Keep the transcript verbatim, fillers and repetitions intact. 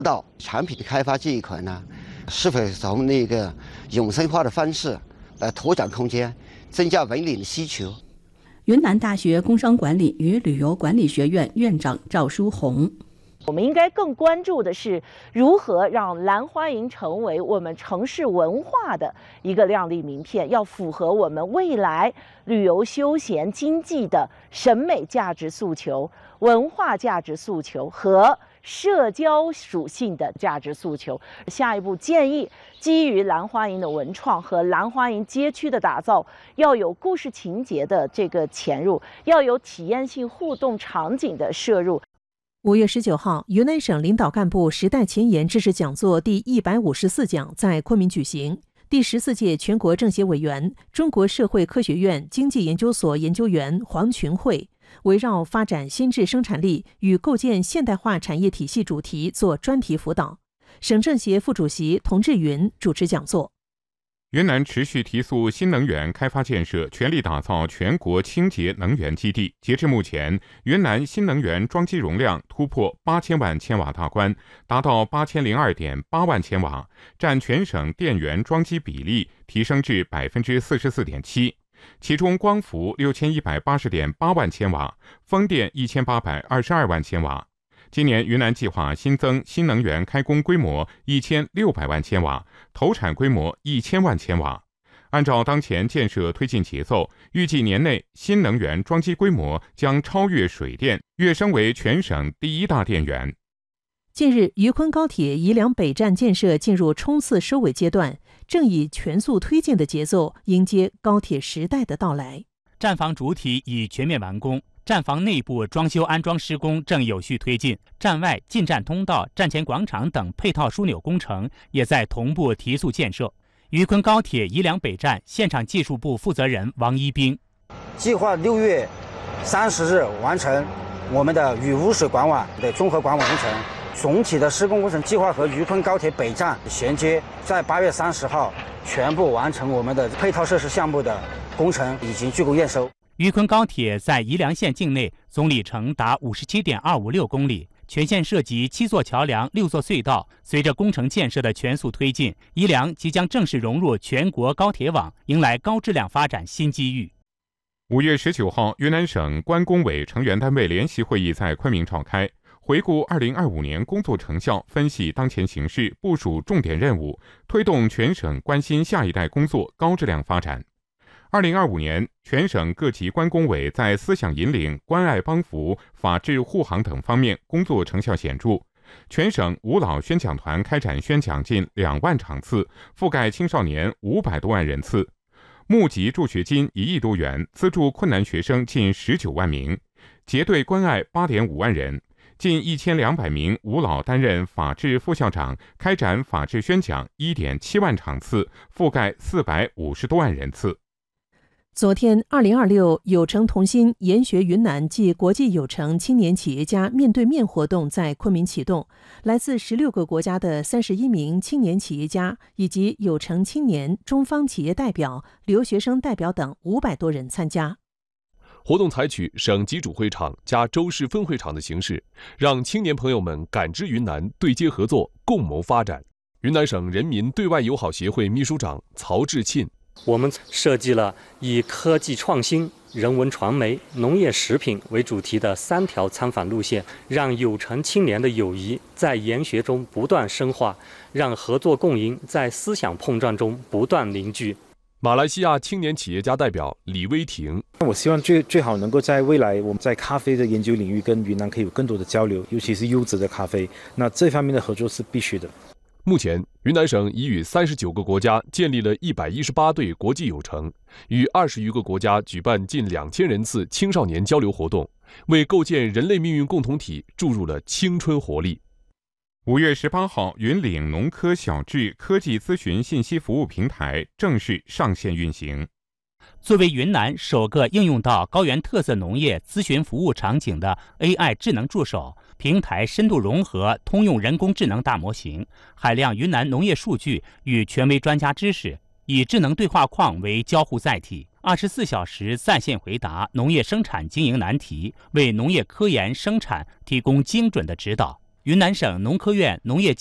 到产品的开发这一块呢，是否从那个永生化的方式来拓展空间，增加文旅的需求。 云南大学工商管理与旅游管理学院院长赵书红。 我们应该更关注的是如何让兰花楹成为我们城市文化的一个亮丽名片，要符合我们未来旅游休闲经济的审美价值诉求、文化价值诉求和社交属性的价值诉求。下一步建议基于兰花楹的文创和兰花楹街区的打造，要有故事情节的这个潜入，要有体验性互动场景的摄入。 五月十九号，云南省领导干部时代前沿知识讲座第一百五十四讲在昆明举行。第十四届全国政协委员、中国社会科学院经济研究所研究员黄群慧围绕发展新质生产力与构建现代化产业体系主题做专题辅导。省政协副主席童志云主持讲座。 云南持续提速新能源开发建设，全力打造全国清洁能源基地。截至目前，云南新能源装机容量突破八千万千瓦大关，达到八千零二点八万千瓦，占全省电源装机比例提升至百分之四十四点七。其中，光伏六千一百八十点八万千瓦，风电一千八百二十二万千瓦。今年，云南计划新增新能源开工规模一千六百万千瓦，投产规模一千万千瓦。按照当前建设推进节奏，预计年内新能源装机规模将超越水电，跃升为全省第一大电源。 近日，渝昆高铁宜良北站建设进入冲刺收尾阶段，正以全速推进的节奏迎接高铁时代的到来。 站房主体已全面完工。站房内部装修安装施工正有序推进，站外进站通道、站前广场等配套枢纽工程也在同步提速建设。渝昆高铁宜良北站现场技术部负责人王一兵： 计划六月三十日完成我们的渝污水管网的综合管网工程，总体的施工工程计划和渝昆高铁北站衔接，在八月三十号全部完成我们的配套设施项目的工程已经竣工验收。 渝昆高铁在宜良县境内总里程达五十七点二五六公里，全线涉及七座桥梁、六座隧道。随着工程建设的全速推进，宜良即将正式融入全国高铁网，迎来高质量发展新机遇。 五月十九号，云南省关工委成员单位联席会议在昆明召开，回顾二零二五年工作成效，分析当前形势，部署重点任务，推动全省关心下一代工作高质量发展。二零二五年，全省各级关工委在思想引领、关爱帮扶、法治护航等方面工作成效显著。全省无老宣讲团开展宣讲近两万场次，覆盖青少年五百多万人次，募集助学金一亿多元，资助困难学生近十九万名，结对关爱八点五万人。近一千两百名无老担任法治副校长，开展法治宣讲一点七万场次，覆盖四百五十多万人次。 昨天，二零二六有成同心研学云南暨国际有成青年企业家面对面活动在昆明启动，来自十六个国家的三十一名青年企业家以及有成青年、中方企业代表、留学生代表等五百多人参加。 活动采取省级主会场加州市分会场的形式，让青年朋友们感知云南，对接合作，共谋发展。云南省人民对外友好协会秘书长曹志沁。 我们设计了以科技创新、人文传媒、农业食品为主题的三条参访路线，让有成青年的友谊在研学中不断深化，让合作共赢在思想碰撞中不断凝聚。 马来西亚青年企业家代表李威霆： 我希望最最好能够在未来我们在咖啡的研究领域跟云南可以有更多的交流，尤其是优质的咖啡，那这方面的合作是必须的。 目前，云南省已与三十九个国家建立了一百一十八对国际友城，与二十余个国家举办近两千人次青少年交流活动，为构建人类命运共同体注入了青春活力。 五月十八号，云岭农科小智科技咨询信息服务平台正式上线运行。 作为云南首个应用到高原特色农业咨询服务场景的 A I 智能助手，平台深度融合通用人工智能大模型，海量云南农业数据与权威专家知识，以智能对话框为交互载体，二十四小时在线回答农业生产经营难题，为农业科研生产提供精准的指导。 云南省农科院农业